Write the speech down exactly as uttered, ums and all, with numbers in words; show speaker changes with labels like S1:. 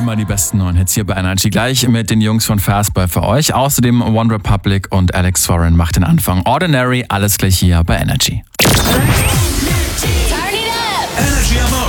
S1: Immer die besten neuen Hits hier bei Energy. Gleich mit den Jungs von Fastboy für euch. Außerdem One Republic und Alex Warren macht den Anfang. Ordinary, alles gleich hier bei Energy.